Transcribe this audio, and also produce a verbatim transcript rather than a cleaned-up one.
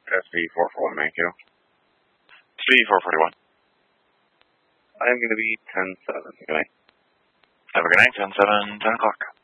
S V four four one Mankato. S V four forty-one. I'm going to be ten seven. Good night. Have a good night, ten seven, ten o'clock.